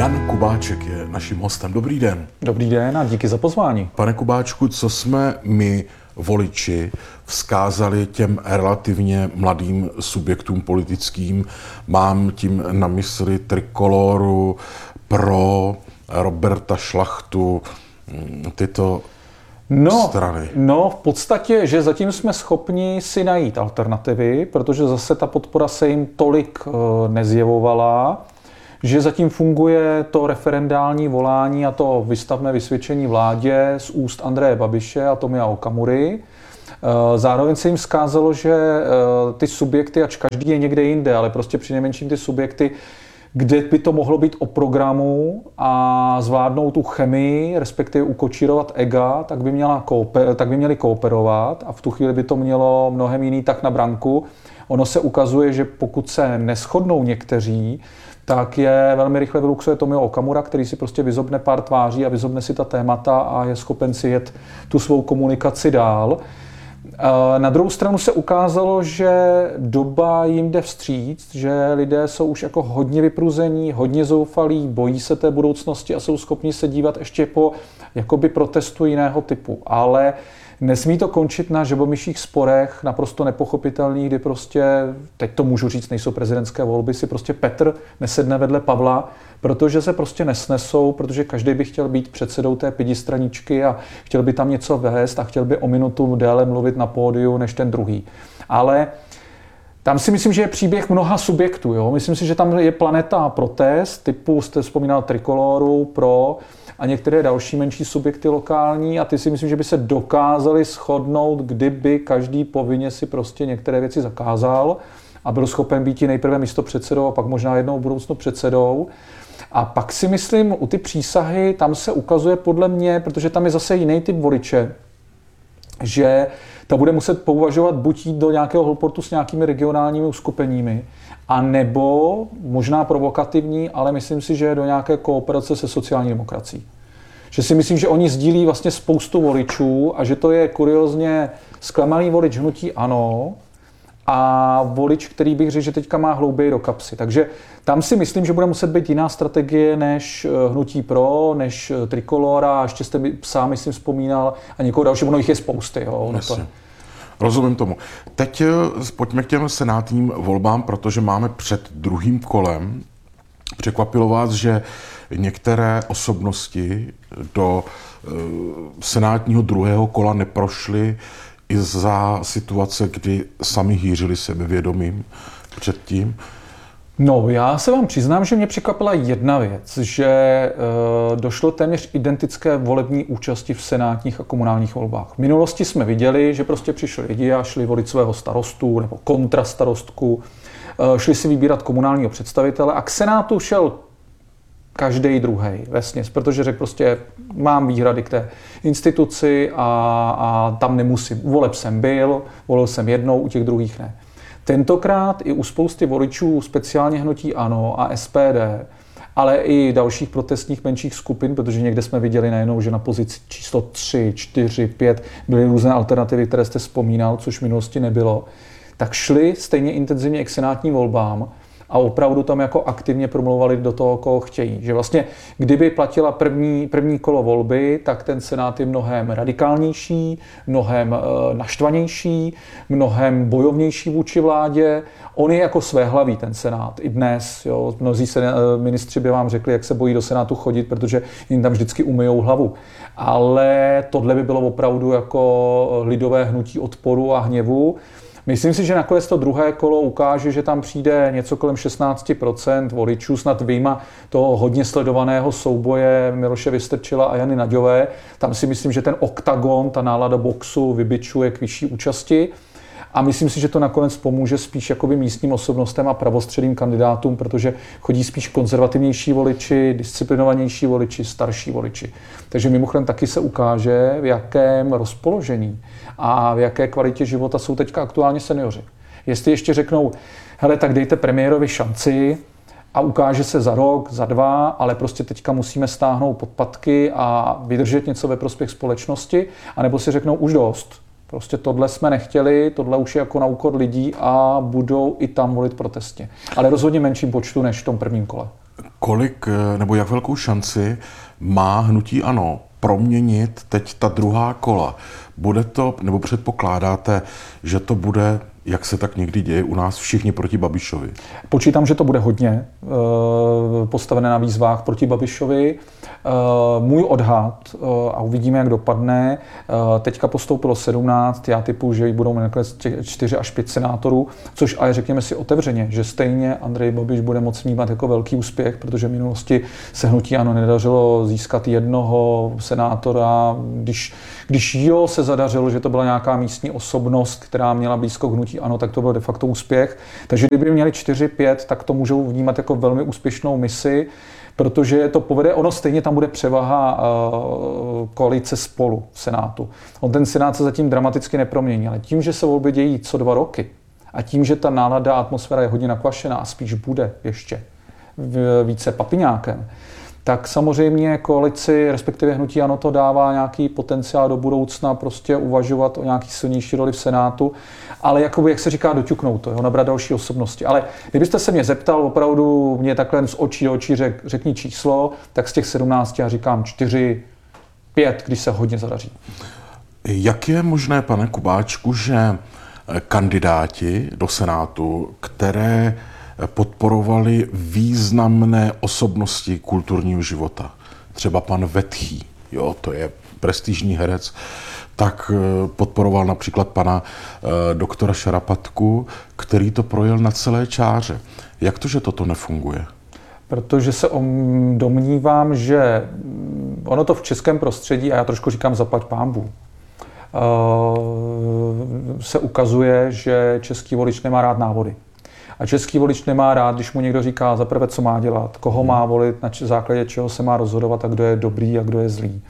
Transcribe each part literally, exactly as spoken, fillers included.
Jan Kubáček je naším hostem. Dobrý den. Dobrý den a díky za pozvání. Pane Kubáčku, co jsme my, voliči, vzkázali těm relativně mladým subjektům politickým? Mám tím na mysli Trikoloru, Pro, Roberta Šlachtu, tyto no, strany. No, v podstatě, že zatím jsme schopni si najít alternativy, protože zase ta podpora se jim tolik uh, nezjevovala, že zatím funguje to referendální volání a to vystavme vysvědčení vládě z úst Andreje Babiše a Tomia Okamury. Zároveň se jim vzkázalo, že ty subjekty, ač každý je někde jinde, ale prostě přinejmenším ty subjekty, kde by to mohlo být o programu a zvládnout tu chemii, respektive ukočírovat ega, tak by, měla kooper, tak by měli kooperovat a v tu chvíli by to mělo mnohem jiný tak na branku. Ono se ukazuje, že pokud se neshodnou někteří, tak je velmi rychle vyluxuje Tomio Okamura, který si prostě vyzobne pár tváří a vyzobne si ta témata a je schopen si jet tu svou komunikaci dál. Na druhou stranu se ukázalo, že doba jim jde vstříc, že lidé jsou už jako hodně vypruzení, hodně zoufalí, bojí se té budoucnosti a jsou schopni se dívat ještě po jakoby protestu jiného typu. Ale nesmí to končit na žabomyších sporech, naprosto nepochopitelných, kdy prostě, teď to můžu říct, nejsou prezidentské volby, si prostě Petr nesedne vedle Pavla, protože se prostě nesnesou, protože každý by chtěl být předsedou té pidistraničky a chtěl by tam něco vést a chtěl by o minutu déle mluvit na pódiu než ten druhý. Ale tam si myslím, že je příběh mnoha subjektů. Jo? Myslím si, že tam je planeta protest, typu jste vzpomínal Trikoloru, Pro a některé další menší subjekty lokální a ty si myslím, že by se dokázali shodnout, kdyby každý povinně si prostě některé věci zakázal a byl schopen být i nejprve místopředsedou a pak možná jednou v budoucnu předsedou. A pak si myslím, u ty přísahy, tam se ukazuje podle mě, protože tam je zase jiný typ voliče, že ta bude muset pouvažovat buď jít do nějakého holportu s nějakými regionálními uskupeními, a nebo možná provokativní, ale myslím si, že do nějaké kooperace se sociální demokracií. Že si myslím, že oni sdílí vlastně spoustu voličů a že to je kuriózně zklamaný volič hnutí ANO a volič, který bych řekl, že teďka má hlouběji do kapsy. Takže tam si myslím, že bude muset být jiná strategie než hnutí Pro, než Trikolora, a ještě jste mi sám, myslím, vzpomínal a někoho dalšího, ono jich je spousty. Jo, no to. Rozumím tomu. Teď pojďme k těm senátním volbám, protože máme před druhým kolem. Překvapilo vás, že některé osobnosti do senátního druhého kola neprošly i za situace, kdy sami hýřili sebevědomím předtím? No, já se vám přiznám, že mě překvapila jedna věc, že e, došlo téměř identické volební účasti v senátních a komunálních volbách. V minulosti jsme viděli, že prostě přišli lidi a šli volit svého starostu nebo kontrastarostku, e, šli si vybírat komunálního představitele a k senátu šel každý druhej vesměs, protože řekl prostě, mám výhrady k té instituci a, a tam nemusím. U voleb jsem byl, volil jsem jednou, u těch druhých ne. Tentokrát i u spousty voličů, speciálně hnutí ANO a S P D, ale i dalších protestních menších skupin, protože někde jsme viděli najednou, že na pozici číslo tři, čtyři, pět byly různé alternativy, které jste vzpomínal, což v minulosti nebylo, tak šli stejně intenzivně k senátním volbám a opravdu tam jako aktivně promlouvali do toho, koho chtějí. Že vlastně, kdyby platila první, první kolo volby, tak ten senát je mnohem radikálnější, mnohem e, naštvanější, mnohem bojovnější vůči vládě. On je jako svéhlavý, ten senát, i dnes. Jo. Mnozí se, e, ministři by vám řekli, jak se bojí do senátu chodit, protože jim tam vždycky umyjou hlavu. Ale tohle by bylo opravdu jako lidové hnutí odporu a hněvu. Myslím si, že nakonec to druhé kolo ukáže, že tam přijde něco kolem šestnáct procent voličů, snad vyjma toho hodně sledovaného souboje Miloše Vystrčila a Jany Naďové. Tam si myslím, že ten oktagon, ta nálada boxu vybičuje k vyšší účasti. A myslím si, že to nakonec pomůže spíš jakoby místním osobnostem a pravostředním kandidátům, protože chodí spíš konzervativnější voliči, disciplinovanější voliči, starší voliči. Takže mimochodem taky se ukáže, v jakém rozpoložení a v jaké kvalitě života jsou teďka aktuálně seniori. Jestli ještě řeknou, hele, tak dejte premiérovi šanci a ukáže se za rok, za dva, ale prostě teďka musíme stáhnout podpatky a vydržet něco ve prospěch společnosti, anebo si řeknou už dost. Prostě tohle jsme nechtěli, tohle už je jako na úkor lidí a budou i tam volit protestně. Ale rozhodně menším počtu než v tom prvním kole. Kolik, nebo jak velkou šanci má hnutí ANO proměnit teď ta druhá kola? Bude to, nebo předpokládáte, že to bude, jak se tak někdy děje u nás, všichni proti Babišovi? Počítám, že to bude hodně postavené na výzvách proti Babišovi. Můj odhad, a uvidíme, jak dopadne, teďka postoupilo sedmnáct, já typu, že budou nakonec čtyři až pět senátorů, což ale řekněme si otevřeně, že stejně Andrej Babiš bude moct vnímat jako velký úspěch, protože v minulosti se hnutí ANO nedařilo získat jednoho senátora, když, když jo, se zadařilo, že to byla nějaká místní osobnost, která měla blízko k hnutí ANO, tak to byl de facto úspěch. Takže kdyby měli čtyři pět, tak to můžou vnímat jako velmi úspěšnou misi, protože to povede, ono stejně tam bude převaha uh, koalice Spolu v Senátu. On ten Senát se zatím dramaticky nepromění, ale tím, že se volby dějí co dva roky a tím, že ta nálada a atmosféra je hodně nakvašená a spíš bude ještě více papiňákem, tak samozřejmě koalici, respektive hnutí ANO to dává nějaký potenciál do budoucna prostě uvažovat o nějaký silnější roli v Senátu, ale jakoby, jak se říká, doťuknout to, jo, nabrat další osobnosti. Ale kdybyste se mě zeptal, opravdu mě takhle z očí do očí řek, řekni číslo, tak z těch sedmnácti já říkám čtyři, pět, když se hodně zadaří. Jak je možné, pane Kubáčku, že kandidáti do Senátu, které podporovali významné osobnosti kulturního života, třeba pan Vetchý, jo, to je prestižní herec, tak podporoval například pana e, doktora Šarapatku, který to projel na celé čáře. Jak to, že toto nefunguje? Protože se domnívám, že ono to v českém prostředí, a já trošku říkám zaplať pánbů, se ukazuje, že český volič nemá rád návody. A český volič nemá rád, když mu někdo říká za prvé, co má dělat, koho má volit, na základě čeho se má rozhodovat a kdo je dobrý a kdo je zlý.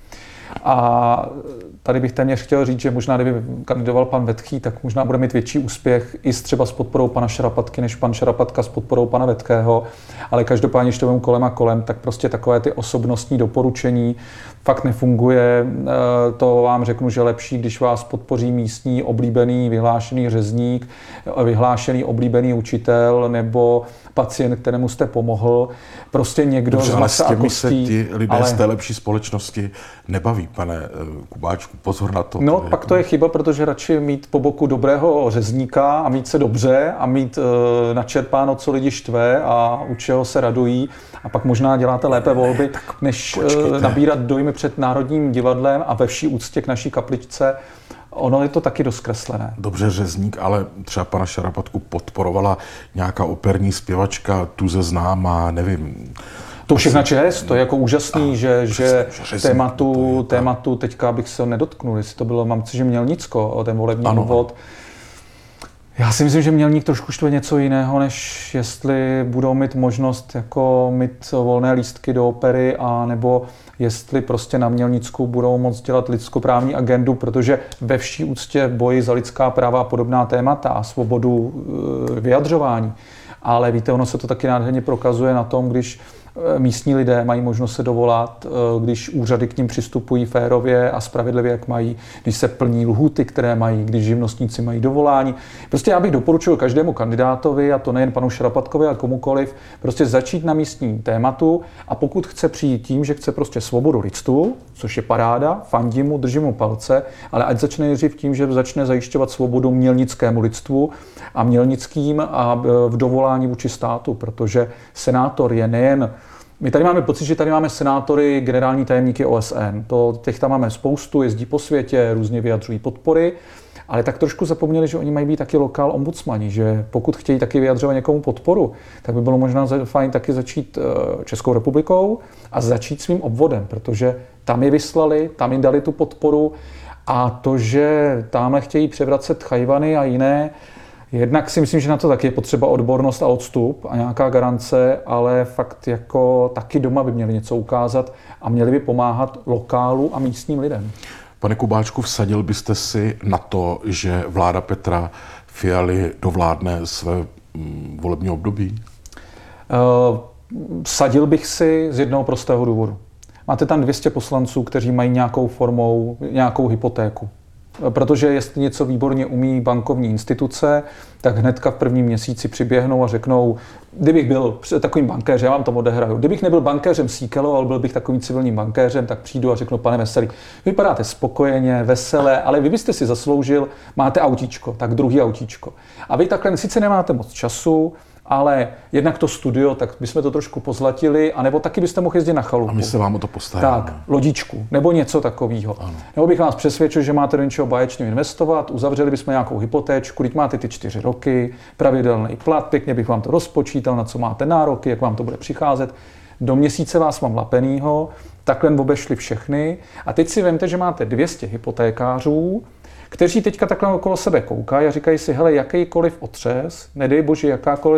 A tady bych téměř chtěl říct, že možná kdyby kandidoval pan Vetchý, tak možná bude mít větší úspěch i třeba s podporou pana Šarapatky, než pan Šarapatka s podporou pana Vetkého. Ale každopádně, když to vemu kolem a kolem, tak prostě takové ty osobnostní doporučení fakt nefunguje. To vám řeknu, že lepší, když vás podpoří místní oblíbený vyhlášený řezník, vyhlášený oblíbený učitel nebo pacient, kterému jste pomohl. Prostě někdo Dobře, z masa a kostí. se ti lidé ale... z té lepší společnosti nebaví, pane Kubáčku, pozor na to. No, to je... pak to je chyba, protože radši mít po boku dobrého řezníka a mít se dobře a mít e, načerpáno, co lidi štve a u čeho se radují a pak možná děláte lépe volby, než e, nabírat dojmy před Národním divadlem a ve vší úctě k naší kapličce. Ono je to taky dost zkreslené. Dobře, řezník, ale třeba pana Šarapatku podporovala nějaká operní zpěvačka, tuze známá, nevím. To všechna čest, to je jako úžasný, a, že, že řezník, tématu, je, tématu teďka bych se nedotknul, jestli to bylo, mám si, že Mělnicko, ten volební obvod. Já si myslím, že Mělník trošku štve něco jiného, než jestli budou mít možnost jako mít volné lístky do opery, a nebo jestli prostě na Mělnicku budou moct dělat lidskoprávní agendu, protože ve vší úctě boji za lidská práva a podobná témata a svobodu e, vyjadřování. Ale víte, ono se to taky nádherně prokazuje na tom, když místní lidé mají možnost se dovolat, když úřady k nim přistupují férově a spravedlivě, jak mají, když se plní lhůty, které mají, když živnostníci mají dovolání. Prostě já bych doporučil každému kandidátovi, a to nejen panu Šarapatkovi, ale komukoliv, prostě začít na místní tématu, a pokud chce přijít tím, že chce prostě svobodu lidstvu, což je paráda, fandím mu, držím mu palce, ale ať začne nejdřív tím, že začne zajišťovat svobodu mělnickému lidstvu a mělnickým a v dovolání vůči státu, protože senátor je nejen. My tady máme pocit, že tady máme senátory, generální tajemníky O S N. To, těch tam máme spoustu, jezdí po světě, různě vyjadřují podpory, ale tak trošku zapomněli, že oni mají být taky lokál ombudsmani, že pokud chtějí taky vyjadřovat někomu podporu, tak by bylo možná fajn taky začít Českou republikou a začít svým obvodem, protože tam je vyslali, tam jim dali tu podporu, a to, že tamhle chtějí převracet Chajvany a jiné, jednak si myslím, že na to taky je potřeba odbornost a odstup a nějaká garance, ale fakt jako taky doma by měli něco ukázat a měli by pomáhat lokálu a místním lidem. Pane Kubáčku, vsadil byste si na to, že vláda Petra Fialy dovládne své mm, volební období? Uh, vsadil bych si z jednoho prostého důvodu. Máte tam dvě stě poslanců, kteří mají nějakou formou, nějakou hypotéku. protože jestli něco výborně umí bankovní instituce, tak hnedka v prvním měsíci přiběhnou a řeknou, kdybych byl takovým bankéřem, já vám to odehraju, kdybych nebyl bankéřem Síkelou, ale byl bych takovým civilním bankéřem, tak přijdu a řeknu, pane Veselý, vypadáte spokojeně, veselé, ale vy byste si zasloužil, máte autíčko, tak druhý autíčko. A vy takhle sice nemáte moc času, ale jednak to studio, tak bychom to trošku pozlatili, anebo taky byste mohli jezdit na chalupu. A my se vám o to postaráme. Tak, lodičku, nebo něco takového. Nebo bych vás přesvědčil, že máte do něčeho báječného investovat, uzavřeli bychom nějakou hypotéčku, teď máte ty čtyři roky, pravidelný plat, pěkně bych vám to rozpočítal, na co máte nároky, jak vám to bude přicházet. Do měsíce vás mám lapenýho, takhle obešli všechny. A teď si vemte, že máte dvě stě hypotékářů, kteří teďka takhle okolo sebe koukají a říkají si, hele, jakýkoliv otřes, nedej bože, jakákoliv